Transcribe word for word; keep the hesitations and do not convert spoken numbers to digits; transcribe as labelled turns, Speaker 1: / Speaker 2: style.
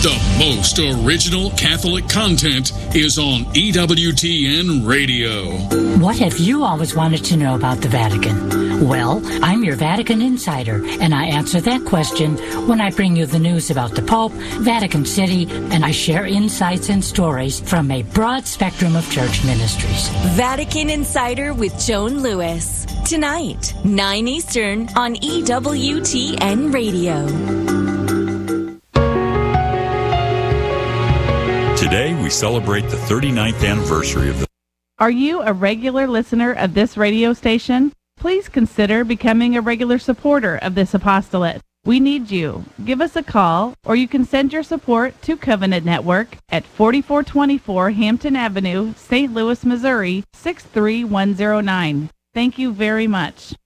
Speaker 1: The most original Catholic content is on E W T N Radio.
Speaker 2: What have you always wanted to know about the Vatican? Well, I'm your Vatican insider, and I answer that question when I bring you the news about the Pope, Vatican City, and I share insights and stories from a broad spectrum of church ministries.
Speaker 3: Vatican Insider with Joan Lewis. Tonight, nine Eastern on E W T N Radio.
Speaker 4: Today, we celebrate the thirty-ninth anniversary of the...
Speaker 5: Are you a regular listener of this radio station? Please consider becoming a regular supporter of this apostolate. We need you. Give us a call, or you can send your support to Covenant Network at forty-four twenty-four Hampton Avenue, Saint Louis, Missouri, six three one zero nine. Thank you very much.